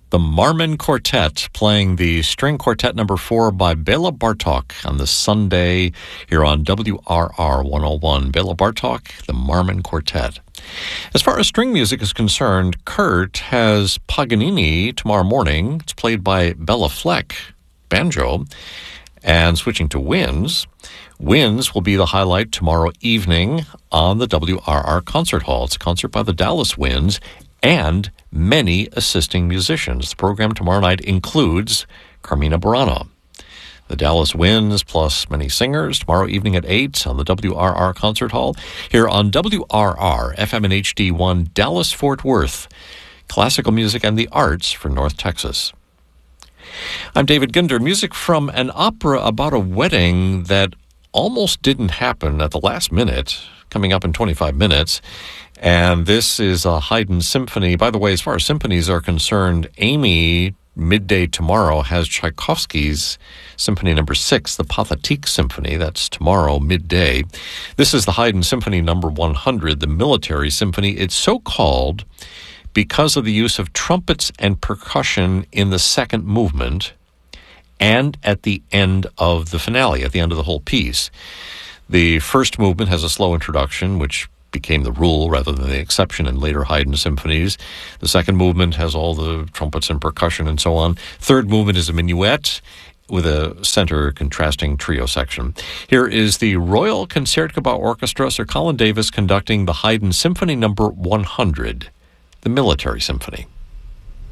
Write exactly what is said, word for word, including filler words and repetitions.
The Marmon Quartet playing the string quartet number four by Bela Bartok on this Sunday here on W R R one oh one. Bela Bartok, the Marmon Quartet. As far as string music is concerned, Kurt has Paganini tomorrow morning. It's played by Bella Fleck, banjo. And switching to winds, Winds will be the highlight tomorrow evening on the W R R Concert Hall. It's a concert by the Dallas Winds and many assisting musicians. The program tomorrow night includes Carmina Burana. The Dallas Winds plus many singers tomorrow evening at eight on the W R R Concert Hall here on W R R F M and H D one Dallas-Fort Worth. Classical music and the arts for North Texas. I'm David Ginder. Music from an opera about a wedding that almost didn't happen at the last minute, coming up in twenty-five minutes. And this is a Haydn symphony. By the way, as far as symphonies are concerned, Amy, midday tomorrow, has Tchaikovsky's Symphony Number Six, the Pathétique Symphony. That's tomorrow, midday. This is the Haydn Symphony Number one hundred, the military symphony. It's so called because of the use of trumpets and percussion in the second movement and at the end of the finale, at the end of the whole piece. The first movement has a slow introduction, which became the rule rather than the exception in later Haydn symphonies. The second movement has all the trumpets and percussion and so on. Third movement is a minuet with a center contrasting trio section. Here is the Royal Concertgebouw Orchestra, Sir Colin Davis conducting the Haydn Symphony Number one hundred, the military symphony.